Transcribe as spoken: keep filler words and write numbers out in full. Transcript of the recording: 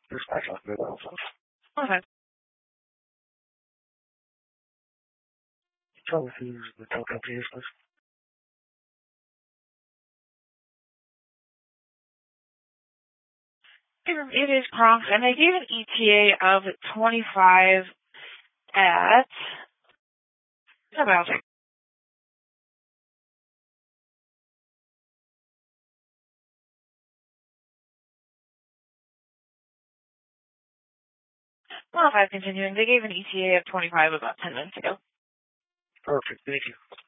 There's my chocolate also. Okay. Tell me who the tow company is, please. It is Bronx, and they gave an E T A of twenty-five at about well, if I'm continuing, they gave an E T A of twenty-five about ten minutes ago. Perfect. Thank you.